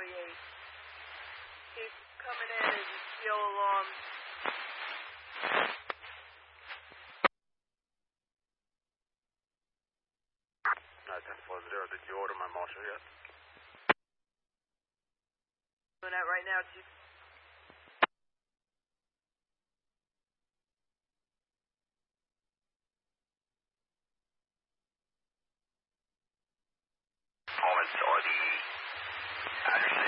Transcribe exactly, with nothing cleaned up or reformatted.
forty-eight. Keep coming in as you feel along. nine ten four zero, did you order my marshal yet? Doing that right now, Chief. Moments or the action